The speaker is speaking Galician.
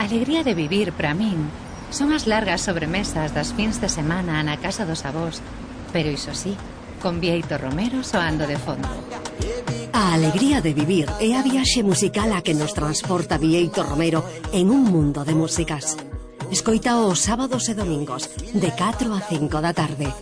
alegría de vivir para min son as largas sobremesas das fins de semana na casa dos avós, pero iso sí, con Bieito Romero soando de fondo. A alegría de vivir é a viaxe musical a que nos transporta Bieito Romero en un mundo de músicas. Escoita os sábados e domingos, de 4 a 5 da tarde,